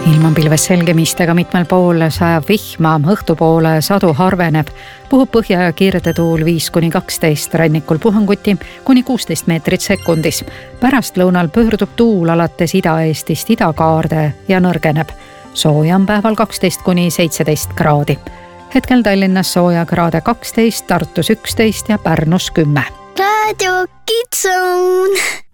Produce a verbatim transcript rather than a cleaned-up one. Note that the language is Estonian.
ilm on pilves selgemistega, mitmel pool sajab vihma, õhtupoole sadu harveneb, puhub põhja- ja kirdetuul viis kuni kaksteist, rannikul puhanguti kuni kuusteist meetrit sekundis. Pärastlõunal pöördub tuul alates Ida-Eestist idakaarde ja nõrgeneb. Sooja on päeval kaksteist kuni seitseteist kraadi. Hetkel Tallinnas sooja kraade kaksteist, Tartus üksteist ja Pärnus kümme. Raadio Kidson.